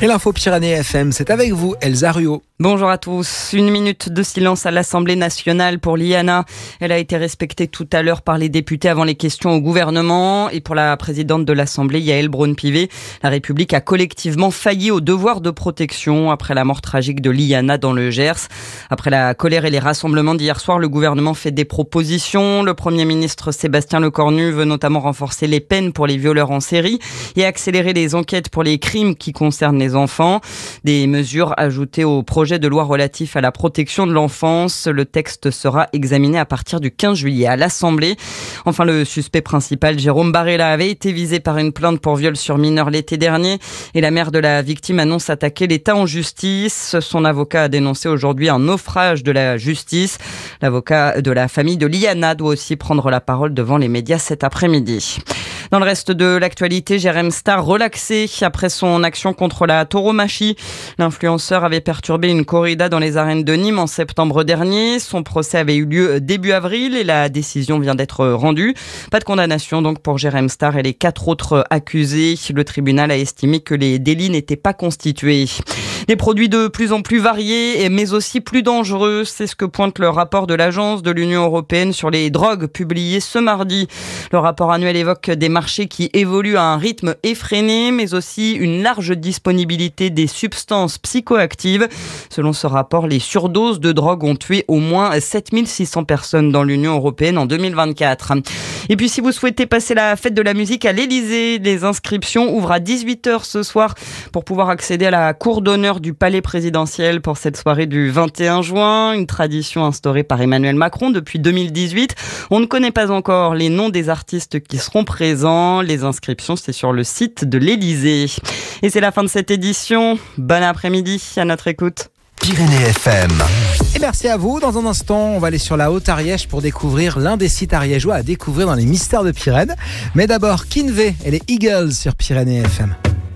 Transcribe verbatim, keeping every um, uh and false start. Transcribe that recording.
Et l'info Pyrénées F M, c'est avec vous, Elsa Ruot. Bonjour à tous. Une minute de silence à l'Assemblée nationale pour Liana. Elle a été respectée tout à l'heure par les députés avant les questions au gouvernement. Et pour la présidente de l'Assemblée, Yaël Braun-Pivet, la République a collectivement failli au devoir de protection après la mort tragique de Liana dans le Gers. Après la colère et les rassemblements d'hier soir, le gouvernement fait des propositions. Le Premier ministre Sébastien Lecornu veut notamment renforcer les peines pour les violeurs en série et accélérer les enquêtes pour les crimes qui concernent les enfants. Des mesures ajoutées au projet de loi relatif à la protection de l'enfance. Le texte sera examiné à partir du quinze juillet à l'Assemblée. Enfin, le suspect principal, Jérôme Barella, avait été visé par une plainte pour viol sur mineur l'été dernier et la mère de la victime annonce attaquer l'État en justice. Son avocat a dénoncé aujourd'hui un naufrage de la justice. L'avocat de la famille de Liana doit aussi prendre la parole devant les médias cet après-midi. Dans le reste de l'actualité, Jérém Star relaxé après son action contre la tauromachie. L'influenceur avait perturbé une corrida dans les arènes de Nîmes en septembre dernier. Son procès avait eu lieu début avril et la décision vient d'être rendue. Pas de condamnation donc pour Jérém Star et les quatre autres accusés. Le tribunal a estimé que les délits n'étaient pas constitués. Des produits de plus en plus variés, mais aussi plus dangereux. C'est ce que pointe le rapport de l'Agence de l'Union européenne sur les drogues publié ce mardi. Le rapport annuel évoque des marchés qui évoluent à un rythme effréné, mais aussi une large disponibilité des substances psychoactives. Selon ce rapport, les surdoses de drogue ont tué au moins sept mille six cents personnes dans l'Union européenne en deux mille vingt-quatre. Et puis si vous souhaitez passer la fête de la musique à l'Élysée, les inscriptions ouvrent à dix-huit heures ce soir pour pouvoir accéder à la cour d'honneur du palais présidentiel pour cette soirée du vingt et un juin, une tradition instaurée par Emmanuel Macron depuis deux mille dix-huit. On ne connaît pas encore les noms des artistes qui seront présents. Les inscriptions, c'est sur le site de l'Élysée. Et c'est la fin de cette édition. Bon après-midi à notre écoute. Pyrénées F M. Et merci à vous. Dans un instant, on va aller sur la Haute-Ariège pour découvrir l'un des sites ariégeois à découvrir dans les mystères de Pyrénées. Mais d'abord, Kinvey et les Eagles sur Pyrénées F M.